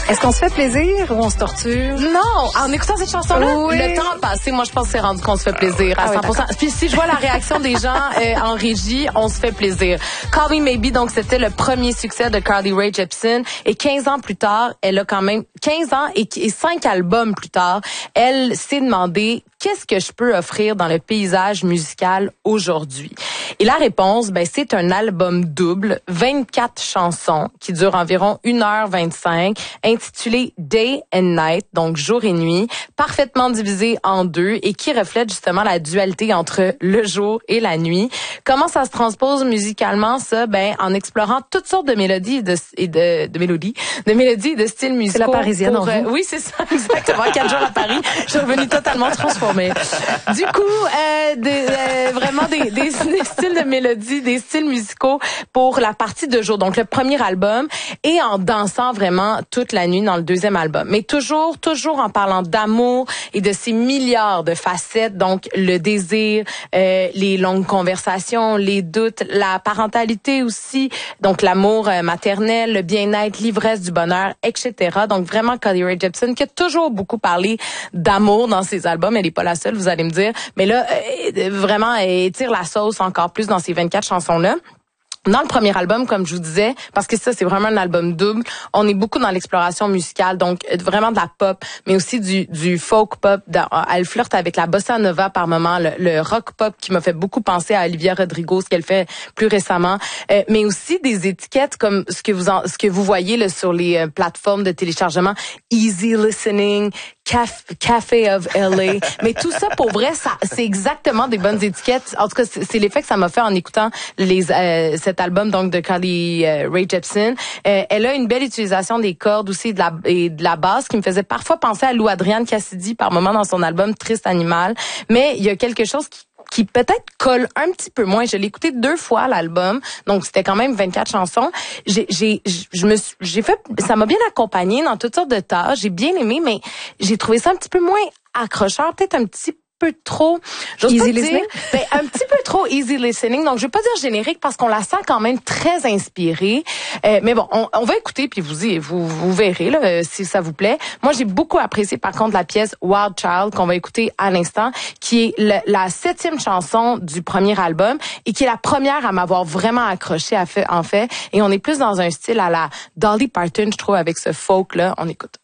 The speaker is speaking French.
Est-ce qu'on se fait plaisir ou on se torture? Non, en écoutant cette chanson-là, oui. le temps a passé. Moi, je pense que c'est rendu qu'on se fait plaisir à 100%. Puis si je vois la réaction des gens en régie, on se fait plaisir. Call Me Maybe, donc c'était le premier succès de Carly Rae Jepsen. Et 15 ans plus tard, elle a quand même 15 ans et 5 albums plus tard, elle s'est demandé qu'est-ce que je peux offrir dans le paysage musical aujourd'hui. Et la réponse, c'est un album double, 24 chansons qui dure environ 1h25, intitulé Day and Night, donc jour et nuit, parfaitement divisé en deux et qui reflète justement la dualité entre le jour et la nuit. Comment ça se transpose musicalement, ça? En explorant toutes sortes de mélodies de mélodies et de styles musicaux. C'est la Parisienne, en vous. Oui, c'est ça, exactement. 4 jours à Paris, je suis revenue totalement transformée. Du coup, vraiment des styles de mélodie, des styles musicaux pour la partie de jour, donc le premier album, et en dansant vraiment toute la nuit dans le deuxième album. Mais toujours en parlant d'amour et de ces milliards de facettes, donc le désir, les longues conversations, les doutes, la parentalité aussi, donc l'amour maternel, le bien-être, l'ivresse du bonheur, etc. Donc vraiment Carly Rae Jepsen qui a toujours beaucoup parlé d'amour dans ses albums. Elle n'est pas la seule, vous allez me dire. Mais là, vraiment, elle tire la sauce encore plus dans ces 24 chansons-là. Dans le premier album, comme je vous disais, parce que ça, c'est vraiment un album double, on est beaucoup dans l'exploration musicale, donc vraiment de la pop, mais aussi du folk pop. Elle flirte avec la bossa nova par moment, le rock pop qui m'a fait beaucoup penser à Olivia Rodrigo, ce qu'elle fait plus récemment, mais aussi des étiquettes comme ce que vous voyez là, sur les plateformes de téléchargement, Easy Listening, Café of LA. Mais tout ça, pour vrai, c'est exactement des bonnes étiquettes. En tout cas, c'est l'effet que ça m'a fait en écoutant cet album donc de Carly Rae Jepsen. Elle a une belle utilisation des cordes aussi et de la basse qui me faisait parfois penser à Lou Adrienne Cassidy par moment dans son album Triste Animal. Mais il y a quelque chose qui peut-être colle un petit peu moins. Je l'ai écouté 2 fois l'album, donc c'était quand même 24 chansons. Ça m'a bien accompagnée dans toutes sortes de tâches. J'ai bien aimé, mais j'ai trouvé ça un petit peu moins accrocheur, peut-être un petit peu trop easy listening, un petit peu trop easy listening. Donc je vais pas dire générique parce qu'on la sent quand même très inspirée. Mais bon, on va écouter puis vous verrez là si ça vous plaît. Moi j'ai beaucoup apprécié par contre la pièce Wild Child qu'on va écouter à l'instant, qui est la 7e chanson du premier album et qui est la première à m'avoir vraiment accroché en fait. Et on est plus dans un style à la Dolly Parton, je trouve, avec ce folk là. On écoute.